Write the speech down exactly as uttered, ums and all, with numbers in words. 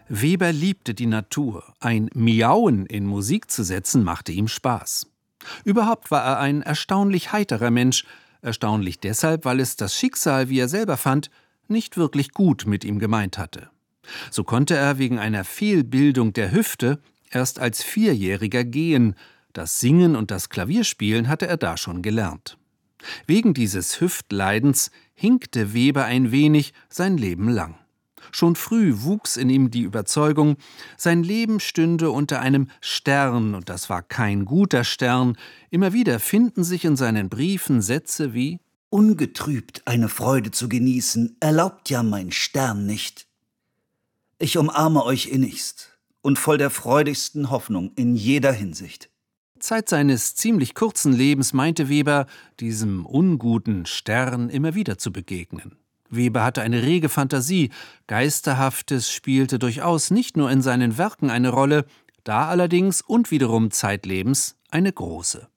Weber liebte die Natur. Ein Miauen in Musik zu setzen, machte ihm Spaß. Überhaupt war er ein erstaunlich heiterer Mensch, erstaunlich deshalb, weil es das Schicksal, wie er selber fand, nicht wirklich gut mit ihm gemeint hatte. So konnte er wegen einer Fehlbildung der Hüfte erst als Vierjähriger gehen. Das Singen und das Klavierspielen hatte er da schon gelernt. Wegen dieses Hüftleidens hinkte Weber ein wenig sein Leben lang. Schon früh wuchs in ihm die Überzeugung, sein Leben stünde unter einem Stern, und das war kein guter Stern. Immer wieder finden sich in seinen Briefen Sätze wie: »Ungetrübt eine Freude zu genießen, erlaubt ja mein Stern nicht. Ich umarme euch innigst und voll der freudigsten Hoffnung in jeder Hinsicht.« Zeit seines ziemlich kurzen Lebens meinte Weber, diesem unguten Stern immer wieder zu begegnen. Weber hatte eine rege Fantasie, Geisterhaftes spielte durchaus nicht nur in seinen Werken eine Rolle, da allerdings und wiederum zeitlebens eine große.